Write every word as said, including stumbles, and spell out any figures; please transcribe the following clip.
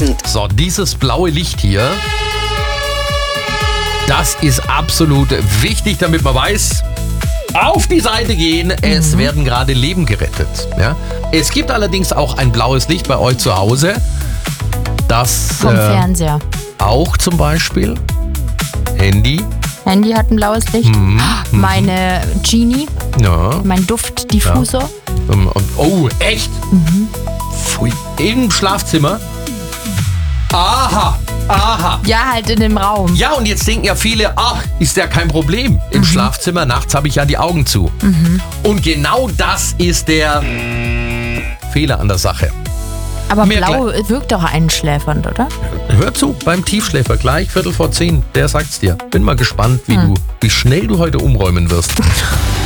ätzend. So, dieses blaue Licht hier, das ist absolut wichtig, damit man weiß, auf die Seite gehen, es werden gerade Leben gerettet. Ja? Es gibt allerdings auch ein blaues Licht bei euch zu Hause, das Vom äh, Fernseher. auch zum Beispiel Handy, Handy hat ein blaues Licht. Mhm. Meine Genie, ja, mein Duftdiffusor. ähm, oh, echt? Pfui. Im Schlafzimmer. Aha, aha. Ja, halt in dem Raum. Ja, und jetzt denken ja viele, ach, ist ja kein Problem. Im Schlafzimmer nachts habe ich ja die Augen zu. Und genau das ist der Fehler an der Sache. Aber Mehr blau wirkt doch einschläfernd, oder? Hör zu, beim Tiefschläfer gleich Viertel vor zehn, der sagt's dir. Bin mal gespannt, wie du, wie schnell du heute umräumen wirst.